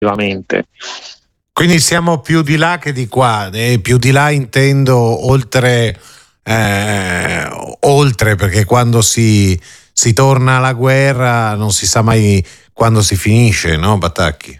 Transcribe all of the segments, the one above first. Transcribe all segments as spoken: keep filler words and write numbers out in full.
effettivamente. Quindi siamo più di là che di qua, e più di là intendo oltre, eh, oltre perché quando si, si torna alla guerra non si sa mai quando si finisce, no Batacchi?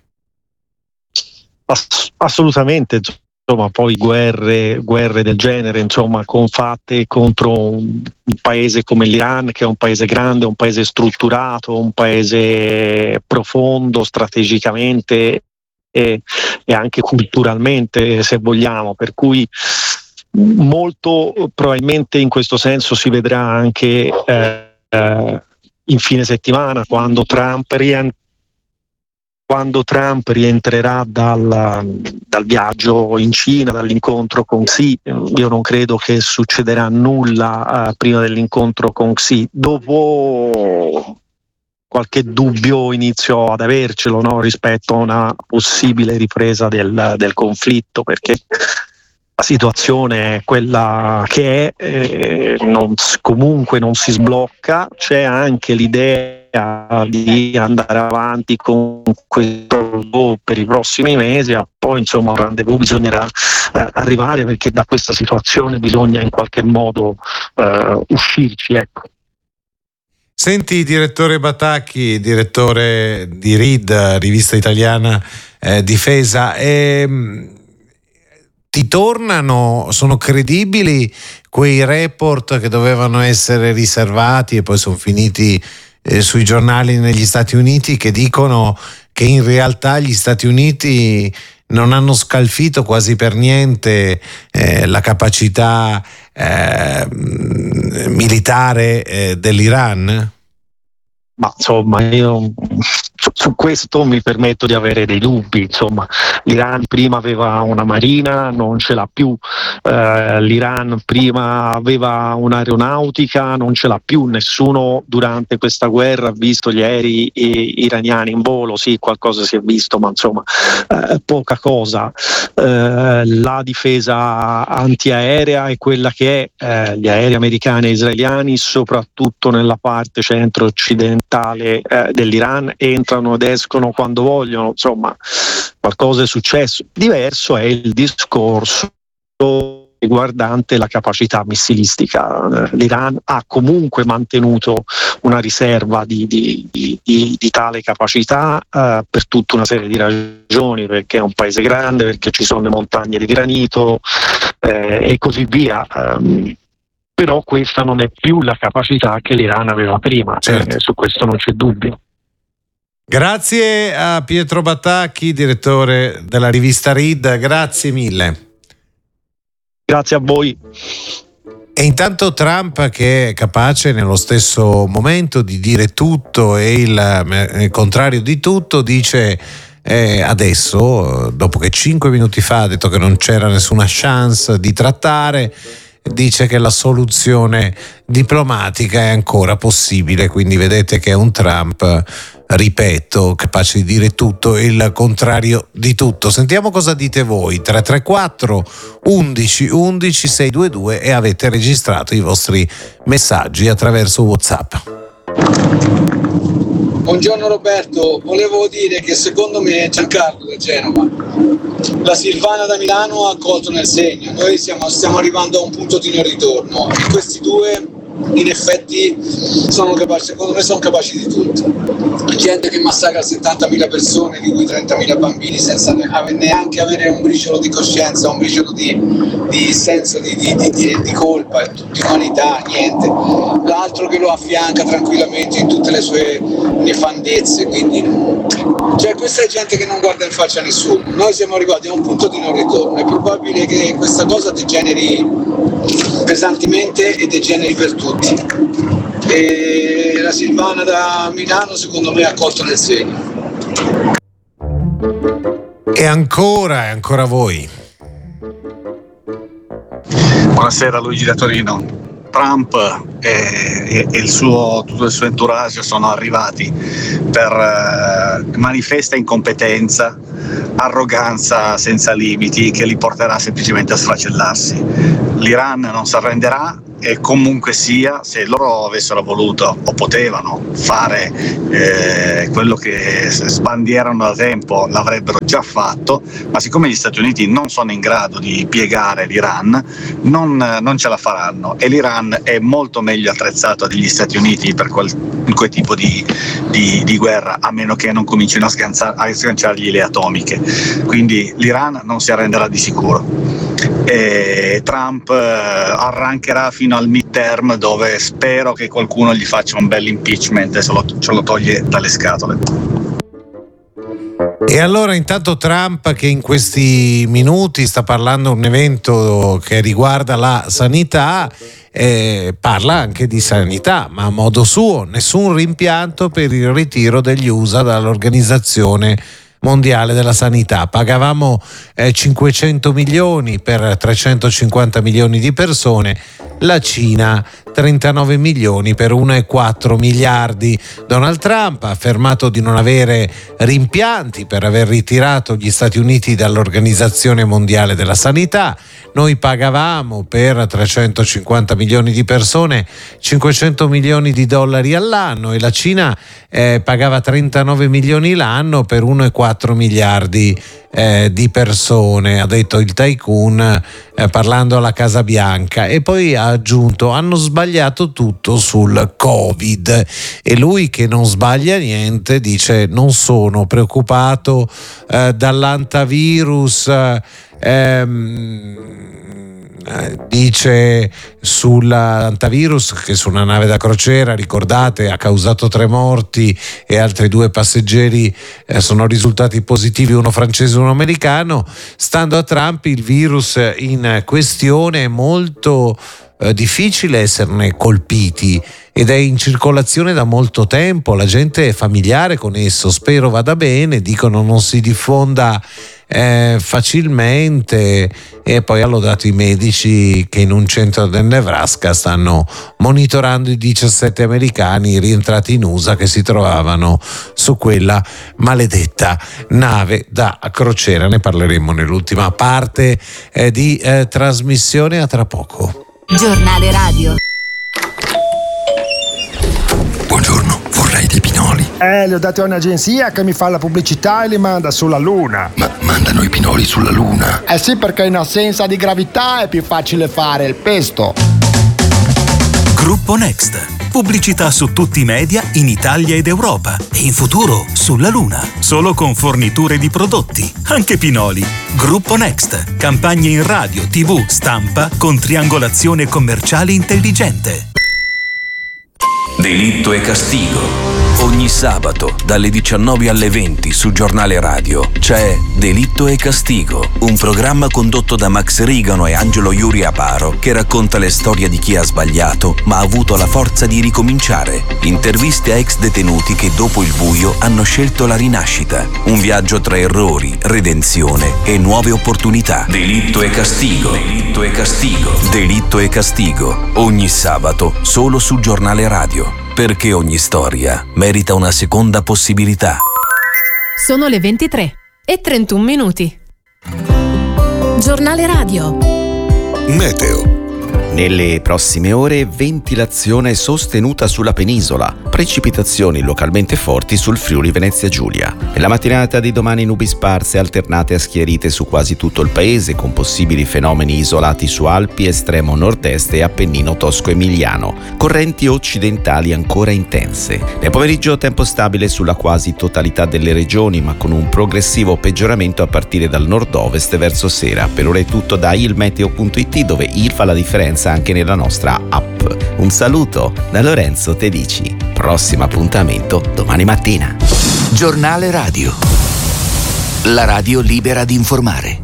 Ass- assolutamente, insomma, poi guerre, guerre del genere, insomma, con fatte contro un, un paese come l'Iran, che è un paese grande, un paese strutturato, un paese profondo strategicamente e, e anche culturalmente, se vogliamo, per cui molto probabilmente in questo senso si vedrà anche eh, eh, in fine settimana, quando Trump rientra quando Trump rientrerà dal, dal viaggio in Cina, dall'incontro con Xi. Io non credo che succederà nulla uh, prima dell'incontro con Xi. Dopo qualche dubbio inizio ad avercelo, no, rispetto a una possibile ripresa del, del conflitto, perché la situazione è quella che è, eh, non, comunque non si sblocca. C'è anche l'idea di andare avanti con questo per i prossimi mesi, e poi insomma un rendezvous bisognerà eh, arrivare, perché da questa situazione bisogna in qualche modo eh, uscirci, ecco. Senti, direttore Batacchi, direttore di R I D, rivista italiana eh, Difesa, ehm, ti tornano, sono credibili quei report che dovevano essere riservati e poi sono finiti eh, sui giornali negli Stati Uniti, che dicono che in realtà gli Stati Uniti non hanno scalfito quasi per niente eh, la capacità eh, militare eh, dell'Iran? Ma insomma, io su, su questo mi permetto di avere dei dubbi. Insomma, l'Iran prima aveva una marina, non ce l'ha più. Eh, L'Iran prima aveva un'aeronautica, non ce l'ha più. Nessuno durante questa guerra ha visto gli aerei iraniani in volo. Sì, qualcosa si è visto, ma insomma eh, poca cosa. Eh, la difesa antiaerea è quella che è. Eh, gli aerei americani e israeliani, soprattutto nella parte centro-occidentale Eh, dell'Iran, entrano ed escono quando vogliono. Insomma, qualcosa è successo. Diverso è il discorso riguardante la capacità missilistica. L'Iran ha comunque mantenuto una riserva di, di, di, di, di tale capacità eh, per tutta una serie di ragioni, perché è un paese grande, perché ci sono le montagne di granito eh, e così via. Um, però questa non è più la capacità che l'Iran aveva prima, certo. eh, su questo non c'è dubbio. Grazie a Pietro Batacchi, direttore della rivista R I D, grazie mille. Grazie a voi. E intanto Trump, che è capace nello stesso momento di dire tutto e il, il contrario di tutto, dice eh, adesso, dopo che cinque minuti fa ha detto che non c'era nessuna chance di trattare, dice che la soluzione diplomatica è ancora possibile. Quindi vedete che è un Trump, ripeto, capace di dire tutto e il contrario di tutto. Sentiamo cosa dite voi. Tre tre quattro undici undici sei due due e avete registrato i vostri messaggi attraverso WhatsApp. Buongiorno Roberto, volevo dire che secondo me Giancarlo da Genova, la Silvana da Milano ha colto nel segno. Noi siamo, stiamo arrivando a un punto di non ritorno e questi due in effetti sono capaci, secondo me sono capaci di tutto. Gente che massacra settantamila persone, di cui trentamila bambini, senza neanche avere un briciolo di coscienza, un briciolo di, di senso di, di, di, di colpa, di umanità, niente. L'altro che lo affianca tranquillamente in tutte le sue nefandezze, quindi cioè questa è gente che non guarda in faccia a nessuno. Noi siamo arrivati a un punto di non ritorno, è probabile che questa cosa degeneri pesantemente e degeneri per tutti. E la Silvana da Milano secondo me ha colto nel segno. E ancora, e ancora voi. Buonasera Luigi da Torino. Trump e, e il suo, tutto il suo entourage sono arrivati per eh, manifesta incompetenza, arroganza senza limiti che li porterà semplicemente a sfracellarsi. L'Iran non si arrenderà, e comunque sia, se loro avessero voluto o potevano fare eh, quello che sbandierano da tempo, l'avrebbero già fatto, ma siccome gli Stati Uniti non sono in grado di piegare l'Iran, non, non ce la faranno, e l'Iran è molto meglio attrezzato degli Stati Uniti per quel, quel tipo di, di, di guerra, a meno che non comincino a, sganciar, a sganciargli le atomiche. Quindi l'Iran non si arrenderà di sicuro. E Trump eh, arrancherà fino al midterm, dove spero che qualcuno gli faccia un bel impeachment e se lo, ce lo toglie dalle scatole. E allora intanto Trump, che in questi minuti sta parlando di un evento che riguarda la sanità, eh, parla anche di sanità, ma a modo suo, nessun rimpianto per il ritiro degli U S A dall'Organizzazione Mondiale della Sanità. Pagavamo eh, cinquecento milioni per trecentocinquanta milioni di persone, la Cina trentanove milioni per uno virgola quattro miliardi. Donald Trump ha affermato di non avere rimpianti per aver ritirato gli Stati Uniti dall'Organizzazione Mondiale della Sanità. Noi pagavamo per trecentocinquanta milioni di persone cinquecento milioni di dollari all'anno, e la Cina eh, pagava trentanove milioni l'anno per uno virgola quattro miliardi eh, di persone, ha detto il tycoon eh, parlando alla Casa Bianca. E poi ha aggiunto: hanno sbagliato tutto sul Covid. E lui, che non sbaglia niente, dice: non sono preoccupato eh, dall'antivirus, eh, ehm, dice sull'antivirus che su una nave da crociera, ricordate, ha causato tre morti e altri due passeggeri eh, sono risultati positivi, uno francese e uno americano. Stando a Trump, il virus in questione è molto eh, difficile esserne colpiti ed è in circolazione da molto tempo, la gente è familiare con esso, spero vada bene, dicono non si diffonda eh, facilmente. E poi ha lodato i medici che in un centro del Nebraska stanno monitorando i diciassette americani rientrati in U S A che si trovavano su quella maledetta nave da crociera. Ne parleremo nell'ultima parte eh, di eh, trasmissione. A tra poco. Giornale radio. Buongiorno, vorrei dei pinoli. Eh, li ho dati a un'agenzia che mi fa la pubblicità e li manda sulla Luna. Ma mandano i pinoli sulla Luna? Eh sì, perché in assenza di gravità è più facile fare il pesto. Gruppo Next. Pubblicità su tutti i media in Italia ed Europa. E in futuro sulla Luna. Solo con forniture di prodotti, anche pinoli. Gruppo Next. Campagne in radio, tivù, stampa con triangolazione commerciale intelligente. Delitto e castigo. Ogni sabato dalle diciannove alle venti su Giornale Radio c'è Delitto e Castigo, un programma condotto da Max Rigano e Angelo Iuri Aparo che racconta le storie di chi ha sbagliato ma ha avuto la forza di ricominciare. Interviste a ex detenuti che dopo il buio hanno scelto la rinascita. Un viaggio tra errori, redenzione e nuove opportunità. Delitto e Castigo. Delitto e Castigo. Delitto e Castigo. Ogni sabato solo su Giornale Radio. Perché ogni storia merita una seconda possibilità. Sono le ventitré e trentuno minuti. Giornale radio. Meteo. Nelle prossime ore ventilazione sostenuta sulla penisola, precipitazioni localmente forti sul Friuli Venezia Giulia. Nella mattinata di domani nubi sparse alternate a schiarite su quasi tutto il paese, con possibili fenomeni isolati su Alpi, estremo nord-est e Appennino tosco-emiliano, correnti occidentali ancora intense. Nel pomeriggio tempo stabile sulla quasi totalità delle regioni, ma con un progressivo peggioramento a partire dal nord-ovest verso sera. Per ora è tutto da ilmeteo punto it, dove il fa la differenza anche nella nostra app. Un saluto da Lorenzo Tedici. Prossimo appuntamento domani mattina. Giornale radio. La radio libera di informare.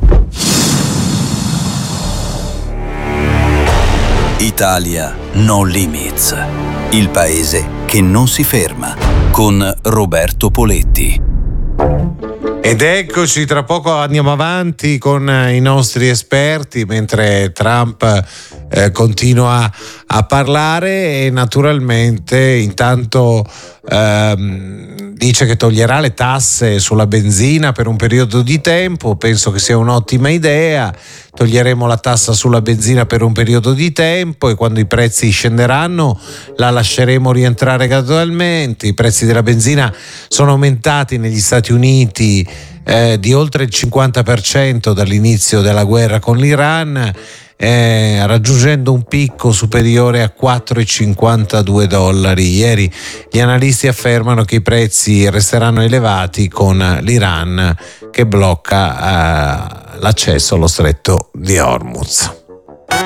Italia No Limits. Il paese che non si ferma. Con Roberto Poletti. Ed eccoci, tra poco andiamo avanti con i nostri esperti, mentre Trump eh, continua a parlare e naturalmente intanto ehm, dice che toglierà le tasse sulla benzina per un periodo di tempo. Penso che sia un'ottima idea. Toglieremo la tassa sulla benzina per un periodo di tempo e quando i prezzi scenderanno la lasceremo rientrare gradualmente. I prezzi della benzina sono aumentati negli Stati Uniti eh, di oltre il cinquanta per cento dall'inizio della guerra con l'Iran, eh, raggiungendo un picco superiore a quattro virgola cinquantadue dollari. Ieri gli analisti affermano che i prezzi resteranno elevati con l'Iran che blocca eh, l'accesso allo stretto di Hormuz.